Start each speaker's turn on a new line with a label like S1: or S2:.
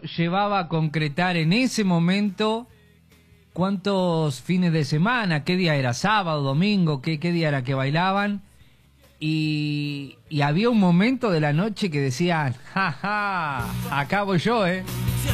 S1: llevaba a concretar en ese momento cuántos fines de semana, qué día era, sábado, domingo, qué día era que bailaban. Y había un momento de la noche que decían, ja, ja, acá voy yo,